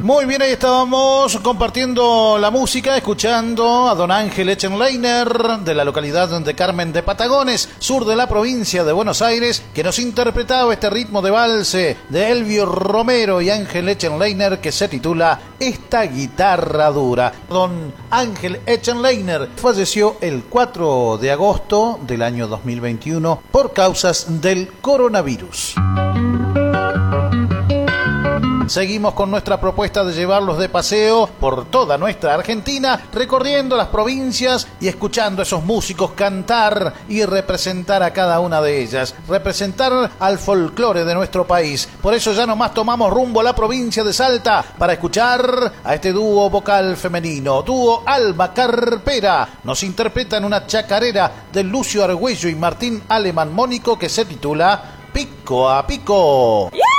Muy bien, ahí estábamos compartiendo la música, escuchando a don Ángel Echenleiner de la localidad de Carmen de Patagones, sur de la provincia de Buenos Aires, que nos interpretaba este ritmo de valse de Elvio Romero y Ángel Echenleiner que se titula Esta guitarra dura. Don Ángel Echenleiner falleció el 4 de agosto del año 2021 por causas del coronavirus. Seguimos con nuestra propuesta de llevarlos de paseo por toda nuestra Argentina, recorriendo las provincias y escuchando a esos músicos cantar y representar a cada una de ellas, representar al folclore de nuestro país. Por eso ya nomás tomamos rumbo a la provincia de Salta para escuchar a este dúo vocal femenino, dúo Alma Carpera. Nos interpretan una chacarera de Lucio Argüello y Martín Alemán Mónico que se titula Pico a Pico.